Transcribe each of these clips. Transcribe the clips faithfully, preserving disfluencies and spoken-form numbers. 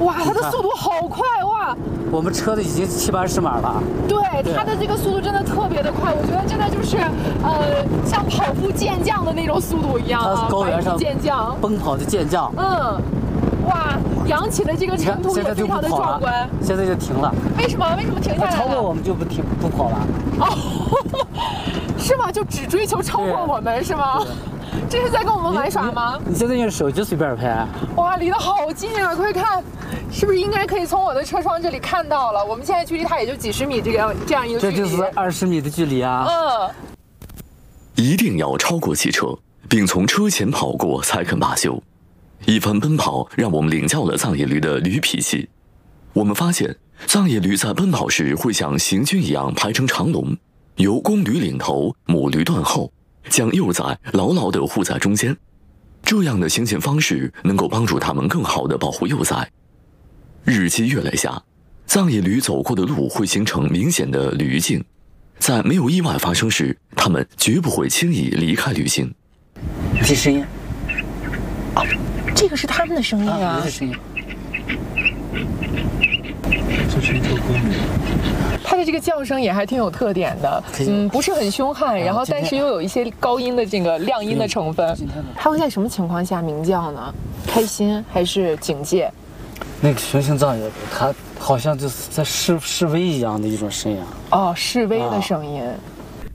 哇，它的速度好快哇！ 我们车的已经七八十码了。 对，它的这个速度真的特别的快，我觉得真的就是呃，像跑步健将的那种速度一样啊， 高原上健将奔跑的健将。 嗯，哇，扬起的这个尘土也非常的壮观。 现在就停了。 为什么？为什么停下来了？ 超过我们就不停不跑了。 哦，是吗？就只追求超过我们是吗？这是在跟我们玩耍吗？ 你, 你现在用手机随便拍。 哇，离得好近啊！快看，是不是应该可以从我的车窗这里看到了？我们现在距离它也就几十米这样这样一个距离。 这就是二十米的距离啊！ 嗯。 一定要超过汽车，并从车前跑过才肯罢休。一番奔跑让我们领教了藏野驴的驴脾气。我们发现，藏野驴在奔跑时会像行军一样排成长龙，由公驴领头，母驴断后，将幼崽牢牢地护在中间。这样的行进方式能够帮助它们更好地保护幼崽。日积月累下，藏野驴走过的路会形成明显的驴径，在没有意外发生时，它们绝不会轻易离开驴径。 这声音， 哦，这个是他们的声音啊！ 这声音， 这是一头公牛。 它的这个叫声也还挺有特点的，嗯，不是很凶悍，然后但是又有一些高音的这个亮音的成分。它会在什么情况下鸣叫呢？开心还是警戒？ 那个雄性藏野驴，它好像就是在示示威一样的一种声音。 哦，示威的声音。啊，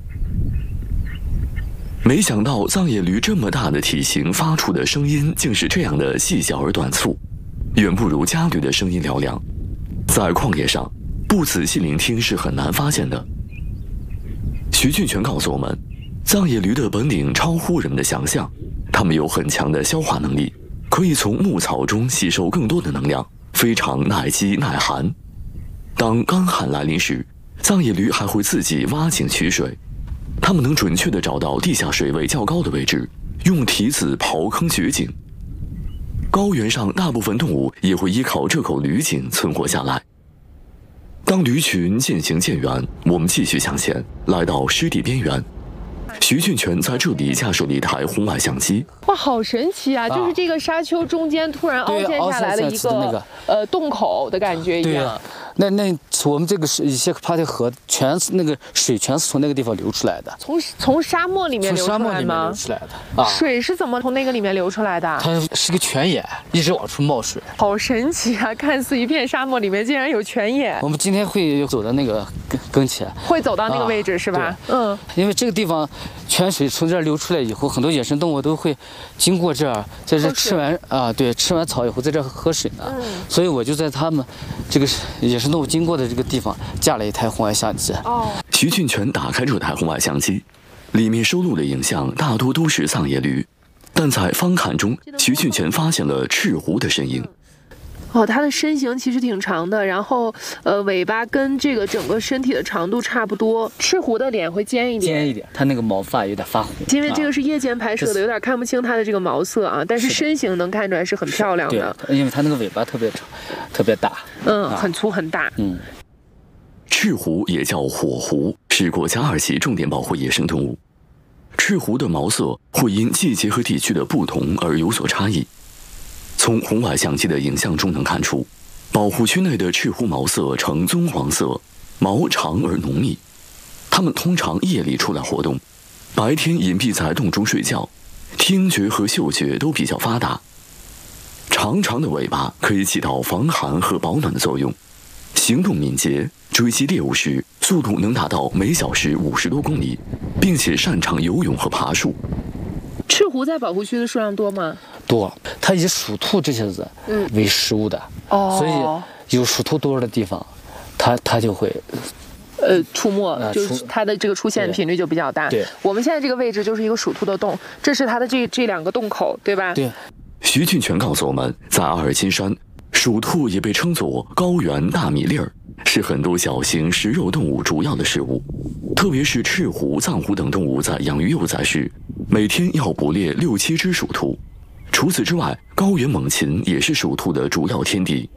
没想到藏野驴这么大的体型发出的声音竟是这样的细小而短促，远不如家驴的声音嘹亮。在旷野上，不仔细聆听是很难发现的。徐俊全告诉我们，藏野驴的本领超乎人们的想象，它们有很强的消化能力，可以从牧草中吸收更多的能量，非常耐饥耐寒。当干旱来临时，藏野驴还会自己挖井取水，它们能准确地找到地下水位较高的位置，用蹄子刨坑掘井。高原上大部分动物也会依靠这口驴井存活下来。当驴群渐行渐远，我们继续向前，来到湿地边缘。徐俊全在这里架设了一台红外相机。 哇，好神奇啊！就是这个沙丘中间突然凹陷下来了一个、 那个、 呃洞口的感觉一样。 那那我们这个是一些帕特河，全是那个水全是从那个地方流出来的。 从从沙漠里面流出来吗？ 从沙漠里面流出来的啊！ 水是怎么从那个里面流出来的？ 它是个泉眼，一直往出冒水。 好神奇啊！看似一片沙漠，里面竟然有泉眼。 我们今天会走到那个跟跟前， 会走到那个位置、啊、是吧？嗯， 因为这个地方泉水从这儿流出来以后，很多野生动物都会经过这儿，在这吃完啊，对，吃完草以后在这儿喝水呢。嗯，所以我就在他们这个野生动物经过的这个地方架了一台红外相机。 哦， 徐俊全打开这台红外相机，里面收录的影像大多都是藏野驴，但在方坎中，徐俊全发现了赤狐的身影。 哦，它的身形其实挺长的，然后呃，尾巴跟这个整个身体的长度差不多。赤狐的脸会尖一点， 尖一点，它那个毛发有点发红。 因为这个是夜间拍摄的，有点看不清它的这个毛色啊，但是身形能看出来是很漂亮的。 对，因为它那个尾巴特别长，特别大， 嗯，啊、很粗很大。 嗯， 赤狐也叫火狐，是国家二级重点保护野生动物。赤狐的毛色会因季节和地区的不同而有所差异。从红外相机的影像中能看出，保护区内的赤狐毛色呈棕黄色，毛长而浓密。它们通常夜里出来活动，白天隐蔽在洞中睡觉，听觉和嗅觉都比较发达。长长的尾巴可以起到防寒和保暖的作用，行动敏捷，追击猎物时速度能达到每小时五十多公里，并且擅长游泳和爬树。 赤狐在保护区的数量多吗？ 多，它以属兔这些子为食物的， 哦， 所以有属兔多的地方，它它就会， 呃，出没，呃、就是它的这个出现频率就比较大。 对， 我们现在这个位置就是一个属兔的洞，这是它的这这两个洞口，对吧？ 对。 徐俊全告诉我们，在阿尔金山，属兔也被称作高原大米粒儿，是很多小型食肉动物主要的食物。特别是赤狐、藏狐等动物在养育幼崽时，每天要捕猎六七只属兔。除此之外，高原猛禽也是属兔的主要天敌。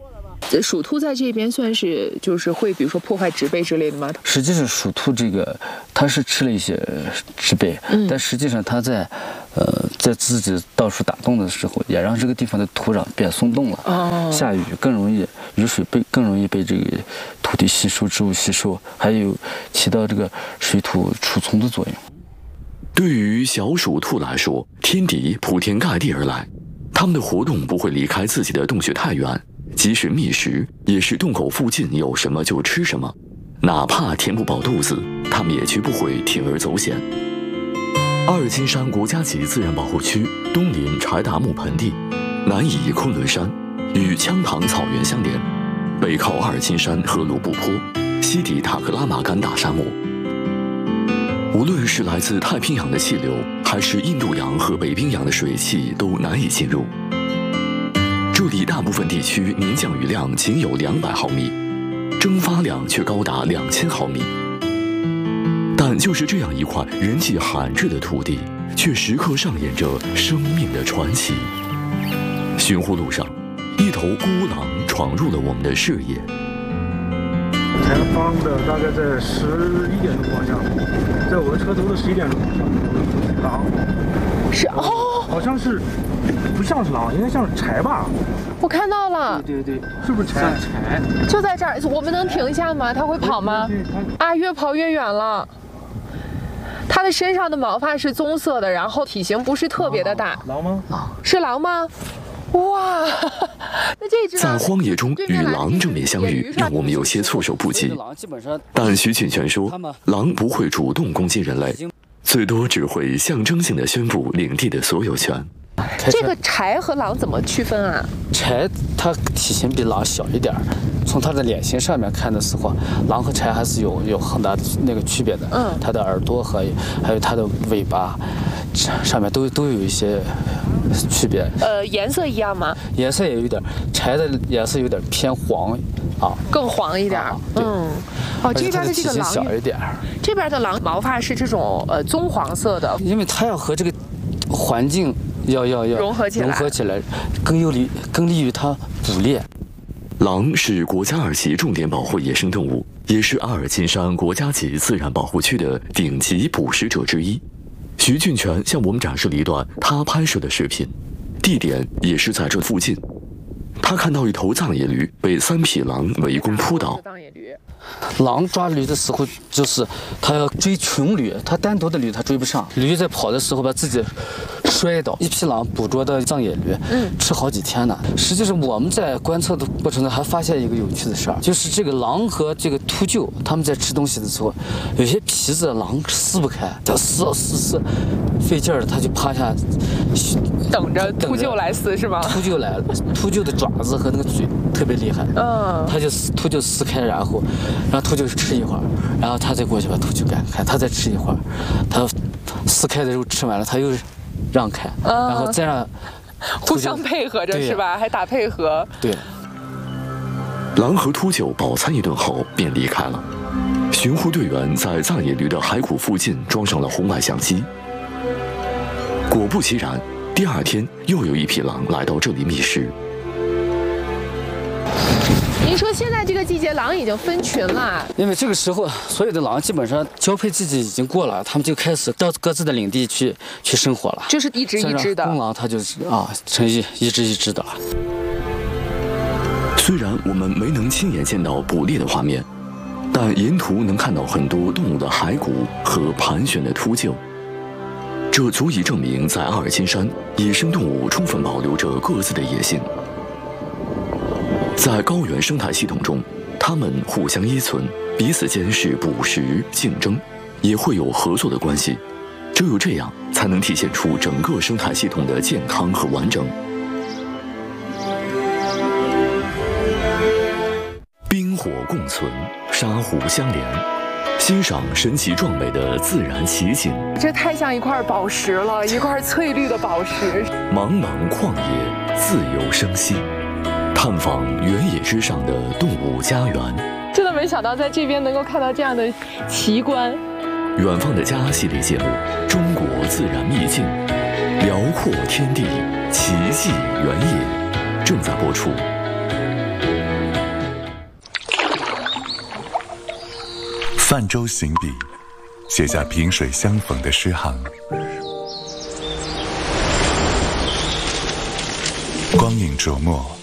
鼠兔在这边算是就是会比如说破坏植被之类的吗？ 实际上鼠兔这个它是吃了一些植被，嗯、但实际上它在呃在自己到处打洞的时候，也让这个地方的土壤变松动了。哦，下雨更容易雨水被更容易被这个土地吸收，植物吸收，还有起到这个水土储存的作用。 对于小鼠兔来说，天敌铺天盖地而来，它们的活动不会离开自己的洞穴太远。即使觅食，也是洞口附近有什么就吃什么，哪怕填不饱肚子，它们也绝不会铤而走险。阿尔金山国家级自然保护区东临柴达木盆地，南倚昆仑山，与羌塘草原相连，北靠阿尔金山和卢布泊，西抵塔克拉玛干大沙漠。无论是来自太平洋的气流，还是印度洋和北冰洋的水汽，都难以进入。这里大部分地区年降雨量仅有两百毫米，蒸发量却高达两千毫米。但就是这样一块人迹罕至的土地，却时刻上演着生命的传奇。寻获路上，一头孤狼闯入了我们的视野。 前方的大概在十一点钟方向，在我的车头的十一点钟方向，狼是哦， 好像是。不像是狼，应该像是柴吧？ 我看到了， 对对对，是不是柴？柴就在这儿，我们能停下吗？它会跑吗？啊，越跑越远了。它的身上的毛发是棕色的，然后体型不是特别的大。 狼吗？ 是狼吗？哇，那这只在荒野中与狼正面相遇，让我们有些措手不及。但徐庆全说，狼不会主动攻击人类，最多只会象征性的宣布领地的所有权。 这个柴和狼怎么区分啊？ 柴它体型比狼小一点，从它的脸型上面看的时候，狼和柴还是有有很大的那个区别的。嗯，它的耳朵和还有它的尾巴上面都都有一些区别。 呃，颜色一样吗？ 颜色也有点，柴的颜色有点偏黄啊， 更黄一点。啊、嗯，哦，这边的这个狼小一点， 这边的狼毛发是这种呃棕黄色的， 因为它要和这个环境。要要要融合起来， 融合起来，更有利更利于它捕猎。 狼是国家二级重点保护野生动物，也是阿尔金山国家级自然保护区的顶级捕食者之一。徐俊全向我们展示了一段他拍摄的视频，地点也是在这附近。他看到一头藏野驴被三匹狼围攻扑倒。 狼抓驴的时候，就是它要追群驴，它单独的驴它追不上。驴在跑的时候把自己摔倒。一匹狼捕捉的藏野驴，嗯，吃好几天呢。实际上我们在观测的过程中还发现一个有趣的事儿，就是这个狼和这个秃鹫，它们在吃东西的时候，有些皮子狼撕不开，它撕撕撕，费劲儿，它就趴下， 等着秃鹫来撕是吗？ 秃鹫来了，秃鹫的爪子和那个嘴特别厉害，嗯，它就秃鹫撕开，然后。让秃鹫吃一会儿，然后他再过去把秃鹫赶开，他再吃一会儿，他撕开的肉吃完了，他又让开，嗯、然后再让互相配合着是吧？还打配合。 对。 狼和秃鹫饱餐一顿后便离开了。巡护队员在藏野驴的骸骨附近装上了红外相机。果不其然，第二天又有一匹狼来到这里觅食。 您说现在这个季节狼已经分群了， 因为这个时候所有的狼基本上交配季节已经过了，他们就开始到各自的领地去去生活了， 就是一只一只的。 公狼它就是啊，成一一只一只的了。 虽然我们没能亲眼见到捕猎的画面，但沿途能看到很多动物的骸骨和盘旋的秃鹫，这足以证明在阿尔金山，野生动物充分保留着各自的野性。在高原生态系统中，它们互相依存，彼此间是捕食、竞争，也会有合作的关系。只有这样，才能体现出整个生态系统的健康和完整。冰火共存，沙湖相连，欣赏神奇壮美的自然奇景。 这太像一块宝石了，一块翠绿的宝石。 茫茫旷野，自由生息。探访原野之上的动物家园， 真的没想到在这边能够看到这样的奇观。 远方的家系列节目《中国自然秘境》，辽阔天地，奇迹原野，正在播出。 泛舟行笔，写下萍水相逢的诗行。光影琢磨，